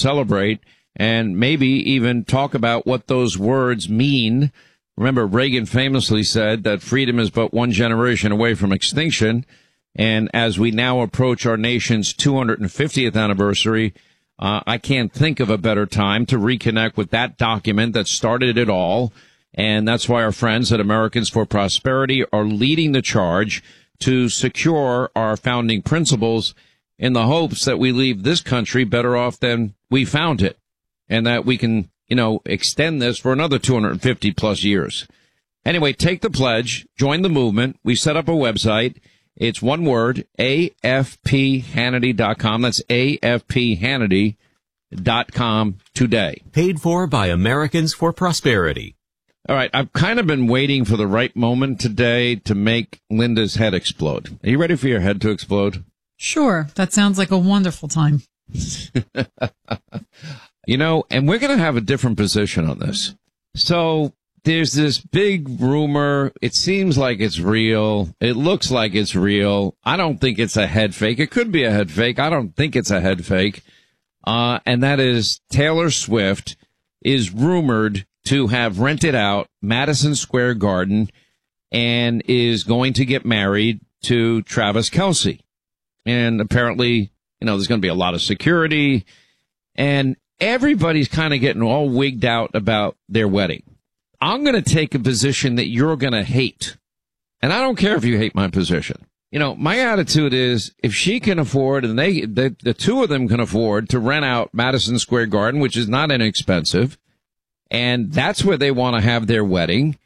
celebrate and maybe even talk about what those words mean. Remember, Reagan famously said that freedom is but one generation away from extinction. And as we now approach our nation's 250th anniversary, I can't think of a better time to reconnect with that document that started it all. And that's why our friends at Americans for Prosperity are leading the charge to secure our founding principles in the hopes that we leave this country better off than we found it, and that we can, extend this for another 250 plus years. Anyway, take the pledge, join the movement. We set up a website. It's one word, AFPHannity.com. That's AFPHannity.com today. Paid for by Americans for Prosperity. All right, I've kind of been waiting for the right moment today to make Linda's head explode. Are you ready for your head to explode? Sure. That sounds like a wonderful time. And we're going to have a different position on this. So there's this big rumor. It seems like it's real. It looks like it's real. I don't think it's a head fake. It could be a head fake. I don't think it's a head fake. And that is Taylor Swift is rumored to have rented out Madison Square Garden and is going to get married to Travis Kelce. And apparently, there's going to be a lot of security, and everybody's kind of getting all wigged out about their wedding. I'm going to take a position that you're going to hate. And I don't care if you hate my position. My attitude is if she can afford, and the two of them can afford to rent out Madison Square Garden, which is not inexpensive, and that's where they want to have their wedding,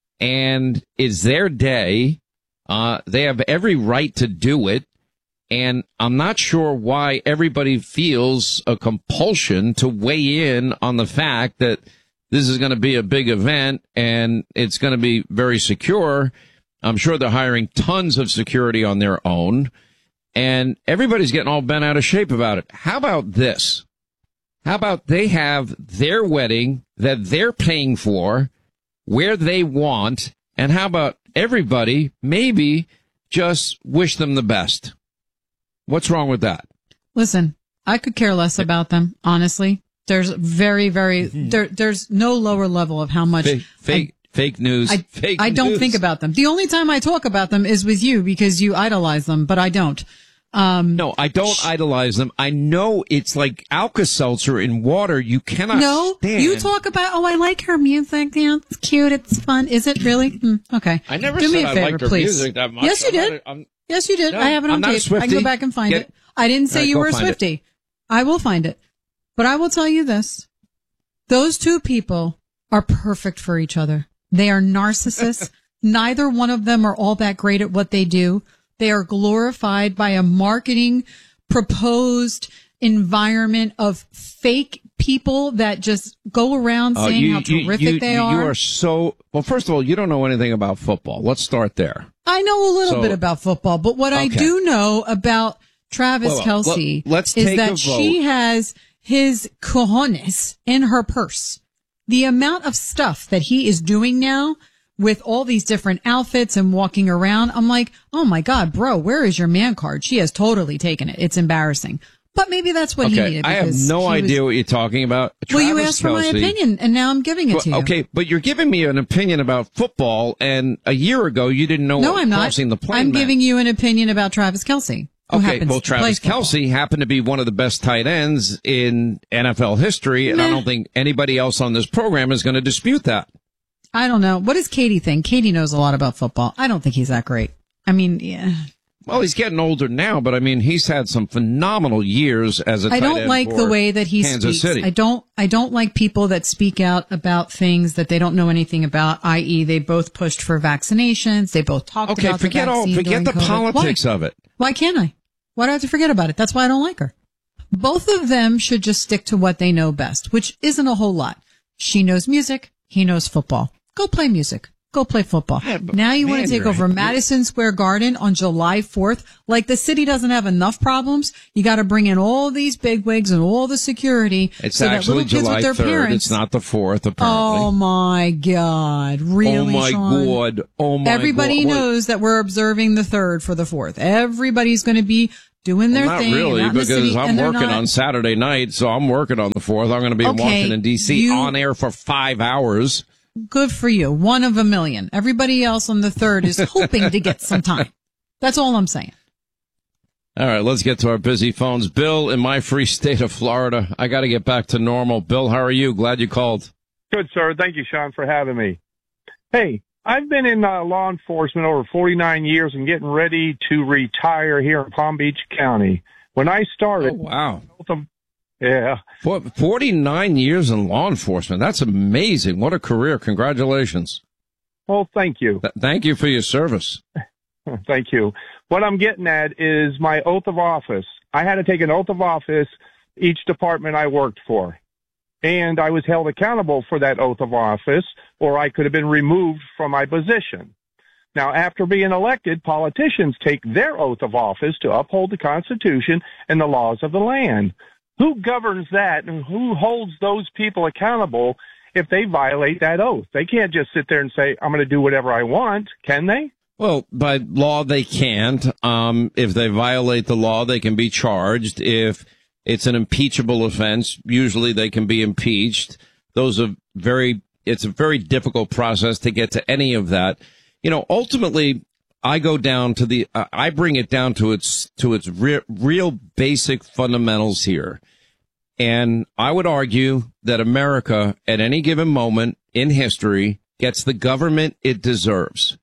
and it's their day. They have every right to do it. And I'm not sure why everybody feels a compulsion to weigh in on the fact that this is going to be a big event and it's going to be very secure. I'm sure they're hiring tons of security on their own, and everybody's getting all bent out of shape about it. How about this? How about they have their wedding that they're paying for where they want, and how about everybody maybe just wish them the best? What's wrong with that? Listen, I could care less about them, honestly. There's there's no lower level of how much fake news. I don't think about them. The only time I talk about them is with you because you idolize them, but I don't. No, I don't idolize them. I know it's like Alka-Seltzer in water. You cannot stand. You talk about, I like her music. Yeah, it's cute. It's fun. Is it really? Okay. I never Do said me a I favor, liked her please. music that much. Yes, you did. Yes, you did. No, I have it on I'm not a tape. I Swiftie. can go back and find it. I didn't say you were a Swiftie. I will find it. But I will tell you this. Those two people are perfect for each other. They are narcissists. Neither one of them are all that great at what they do. They are glorified by a marketing proposed environment of fake people that just go around saying how terrific they are. You are so, well, first of all, you don't know anything about football. Let's start there. I know a little bit about football, but what I do know about Travis Kelce is that she has his cojones in her purse. The amount of stuff that he is doing now with all these different outfits and walking around, I'm like, oh my God, bro, where is your man card? She has totally taken it. It's embarrassing. But maybe that's what he needed. I have no idea what you're talking about. Well, you asked for my opinion, and now I'm giving it to you. Okay, but you're giving me an opinion about football, and a year ago you didn't know what crossing the plane meant. I'm giving you an opinion about Travis Kelce. Okay, well, Travis Kelce happened to be one of the best tight ends in NFL history, and I don't think anybody else on this program is going to dispute that. I don't know. What does Katie think? Katie knows a lot about football. I don't think he's that great. I mean, yeah. Well, he's getting older now, but I mean, he's had some phenomenal years as a tight end. I don't like the way that he Kansas speaks. City. I don't like people that speak out about things that they don't know anything about, i.e. they both pushed for vaccinations. They both talked about the vaccine. Forget the COVID. politics of it. Why can't I? Why do I have to forget about it? That's why I don't like her. Both of them should just stick to what they know best, which isn't a whole lot. She knows music. He knows football. Go play music. Go play football. Now you want to take over Madison Square Garden on July 4th? Like the city doesn't have enough problems. You got to bring in all these bigwigs and all the security. It's so actually that little kids July with their 3rd. Parents, it's not the 4th, apparently. Oh my God. Really, Oh my Sean? God. Oh my Everybody God. knows that we're observing the 3rd for the 4th. Everybody's going to be doing their not thing. Not really, because I'm working on Saturday night, so I'm working on the 4th. I'm going to be in Washington, D.C. on air for 5 hours. Good for you. One of a million. Everybody else on the 3rd is hoping to get some time. That's all I'm saying. All right, let's get to our busy phones. Bill, in my free state of Florida, I got to get back to normal. Bill, how are you? Glad you called. Good, sir. Thank you, Sean, for having me. Hey, I've been in law enforcement over 49 years and getting ready to retire here in Palm Beach County. When I started... Oh, wow. Yeah. 49 years in law enforcement. That's amazing. What a career. Congratulations. Well, thank you. Thank you for your service. Thank you. What I'm getting at is my oath of office. I had to take an oath of office each department I worked for. And I was held accountable for that oath of office, or I could have been removed from my position. Now, after being elected, politicians take their oath of office to uphold the Constitution and the laws of the land. Who governs that, and who holds those people accountable if they violate that oath? They can't just sit there and say, I'm going to do whatever I want, can they? Well, by law, they can't. If they violate the law, they can be charged. If it's an impeachable offense, usually they can be impeached. It's a very difficult process to get to any of that. You know, ultimately, I go down to I bring it down to its real basic fundamentals here. And I would argue that America, at any given moment in history, gets the government it deserves.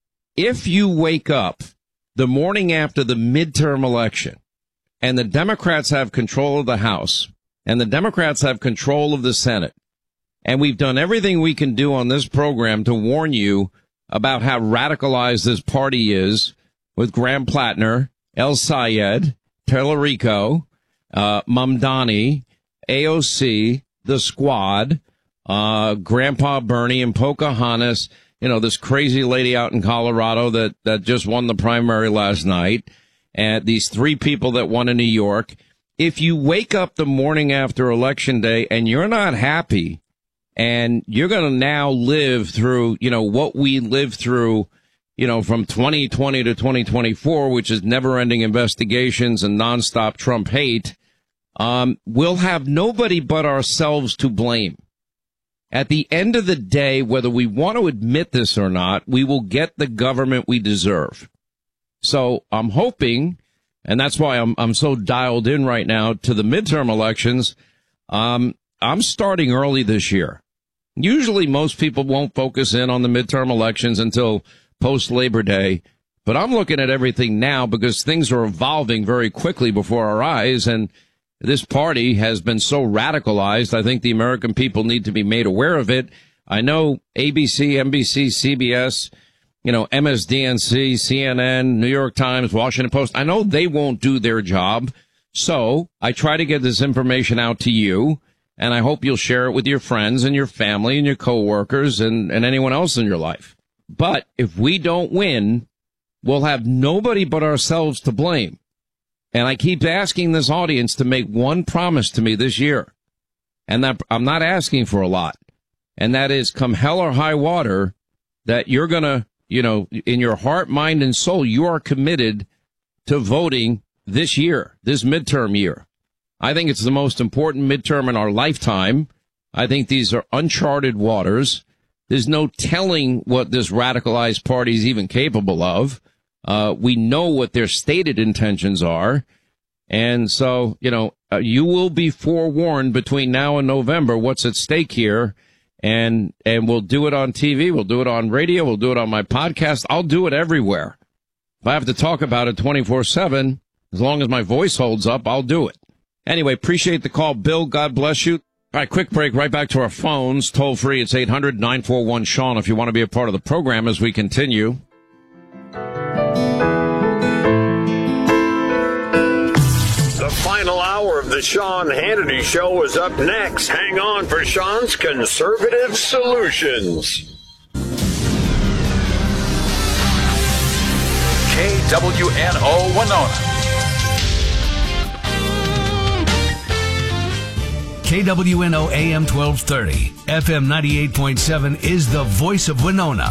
If you wake up the morning after the midterm election and the Democrats have control of the House and the Democrats have control of the Senate, and we've done everything we can do on this program to warn you about how radicalized this party is with Graham Plattner, El Sayed, Tellerico, Mamdani, AOC, the Squad, Grandpa Bernie, and Pocahontas, you know, this crazy lady out in Colorado that just won the primary last night, and these 3 people that won in New York. If you wake up the morning after Election Day and you're not happy, and you're going to now live through, you know, what we lived through, you know, from 2020 to 2024, which is never-ending investigations and nonstop Trump hate, we'll have nobody but ourselves to blame. At the end of the day, whether we want to admit this or not, we will get the government we deserve. So I'm hoping, and that's why I'm so dialed in right now to the midterm elections. I'm starting early this year. Usually most people won't focus in on the midterm elections until post-Labor Day, but I'm looking at everything now because things are evolving very quickly before our eyes, and this party has been so radicalized. I think the American people need to be made aware of it. I know ABC, NBC, CBS, you know, MSDNC, CNN, New York Times, Washington Post. I know they won't do their job. So I try to get this information out to you, and I hope you'll share it with your friends and your family and your coworkers and anyone else in your life. But if we don't win, we'll have nobody but ourselves to blame. And I keep asking this audience to make one promise to me this year. And that I'm not asking for a lot. And that is, come hell or high water, that you're going to, you know, in your heart, mind, and soul, you are committed to voting this year, this midterm year. I think it's the most important midterm in our lifetime. I think these are uncharted waters. There's no telling what this radicalized party is even capable of. We know what their stated intentions are. And so, you know, you will be forewarned between now and November what's at stake here. And we'll do it on TV. We'll do it on radio. We'll do it on my podcast. I'll do it everywhere. If I have to talk about it 24/7, as long as my voice holds up, I'll do it. Anyway, appreciate the call, Bill. God bless you. All right, quick break. Right back to our phones. Toll free. It's 800-941-SEAN if you want to be a part of the program as we continue. The final hour of the Sean Hannity Show is up next. Hang on for Sean's Conservative Solutions. KWNO Winona. KWNO AM 1230, FM 98.7 is the voice of Winona.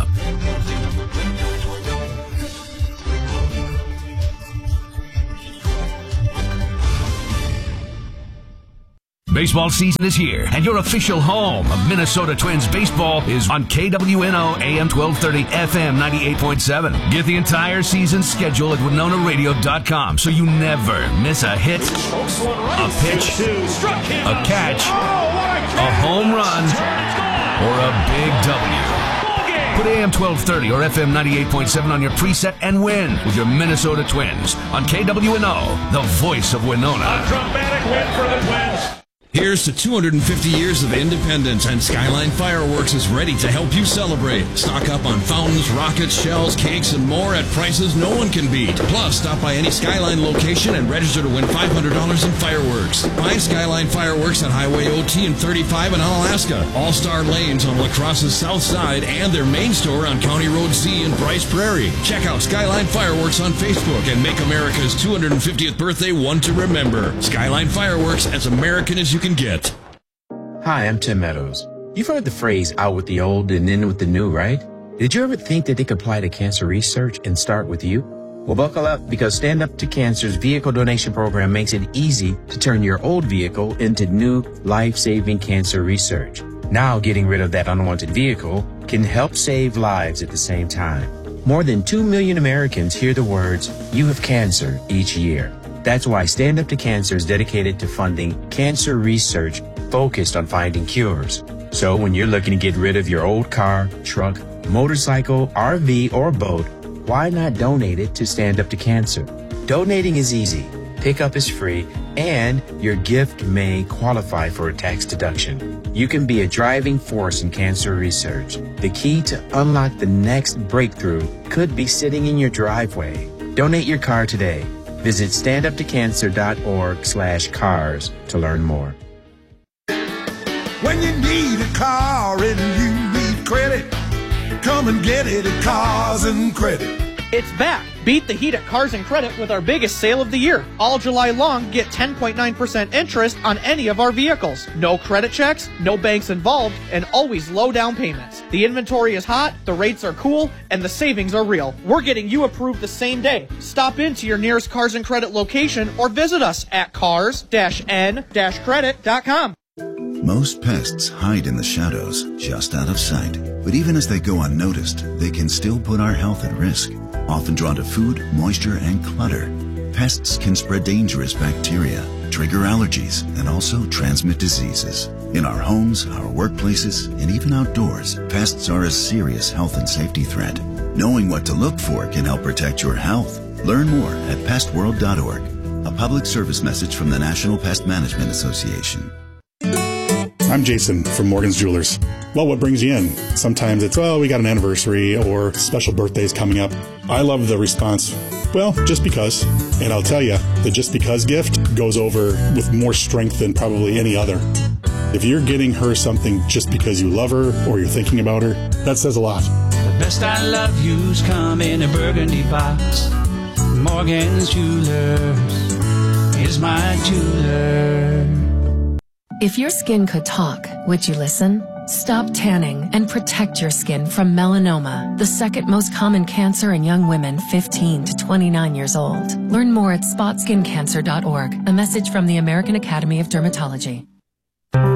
Baseball season is here, and your official home of Minnesota Twins baseball is on KWNO AM 1230, FM 98.7. Get the entire season schedule at WinonaRadio.com so you never miss a hit, a pitch, a catch, a home run, or a big W. Put AM 1230 or FM 98.7 on your preset and win with your Minnesota Twins on KWNO, the voice of Winona. A dramatic win for the Twins. Here's to 250 years of independence, and Skyline Fireworks is ready to help you celebrate. Stock up on fountains, rockets, shells, cakes, and more at prices no one can beat. Plus, stop by any Skyline location and register to win $500 in fireworks. Find Skyline Fireworks on Highway OT and 35 in Alaska, All-Star Lanes on La Crosse's south side, and their main store on County Road Z in Bryce Prairie. Check out Skyline Fireworks on Facebook and make America's 250th birthday one to remember. Skyline Fireworks, as American as you can get. Hi, I'm Tim Meadows. You've heard the phrase out with the old and in with the new, right? Did you ever think that they could apply to cancer research and start with you? Well, buckle up, because Stand Up to Cancer's vehicle donation program makes it easy to turn your old vehicle into new life-saving cancer research. Now, getting rid of that unwanted vehicle can help save lives at the same time. More than 2 million Americans hear the words, "You have cancer," each year. That's why Stand Up to Cancer is dedicated to funding cancer research focused on finding cures. So when you're looking to get rid of your old car, truck, motorcycle, RV, or boat, why not donate it to Stand Up to Cancer? Donating is easy, pickup is free, and your gift may qualify for a tax deduction. You can be a driving force in cancer research. The key to unlock the next breakthrough could be sitting in your driveway. Donate your car today. Visit standuptocancer.org/cars to learn more. When you need a car and you need credit, come and get it at Cars and Credit. It's back. Beat the heat at Cars and Credit with our biggest sale of the year. All July long, get 10.9% interest on any of our vehicles. No credit checks, no banks involved, and always low down payments. The inventory is hot, the rates are cool, and the savings are real. We're getting you approved the same day. Stop into your nearest Cars and Credit location or visit us at cars-n-credit.com. Most pests hide in the shadows, just out of sight. But even as they go unnoticed, they can still put our health at risk. Often drawn to food, moisture, and clutter, pests can spread dangerous bacteria, trigger allergies, and also transmit diseases. In our homes, our workplaces, and even outdoors, pests are a serious health and safety threat. Knowing what to look for can help protect your health. Learn more at pestworld.org. A public service message from the National Pest Management Association. I'm Jason from Morgan's Jewelers. Well, what brings you in? Sometimes it's, well, we got an anniversary or special birthdays coming up. I love the response, well, just because. And I'll tell you, the just because gift goes over with more strength than probably any other. If you're getting her something just because you love her or you're thinking about her, that says a lot. The best I love you's come in a burgundy box. Morgan's Jewelers is my jeweler. If your skin could talk, would you listen? Stop tanning and protect your skin from melanoma, the second most common cancer in young women 15 to 29 years old. Learn more at spotskincancer.org. A message from the American Academy of Dermatology.